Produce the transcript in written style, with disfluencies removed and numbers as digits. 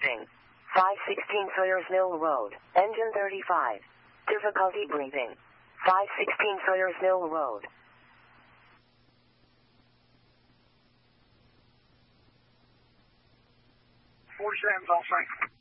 Testing. 516 Sawyers Mill Road. Engine 35. Difficulty breathing. 516 Sawyers Mill Road. All frank.